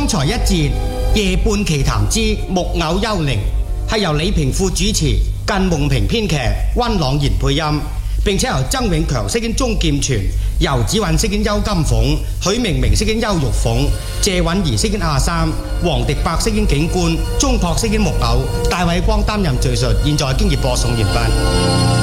才一節夜半奇談之木偶幽靈，係由李平富主持，近夢平編劇，溫朗賢配音，並且由曾永強飾演鍾劍泉，游子韻飾演邱金鳳，許明明飾演邱玉鳳，謝允兒飾演阿三，黃迪伯飾演警官，鐘樸飾演木偶，戴偉光擔任敘述。現在經已播送完畢。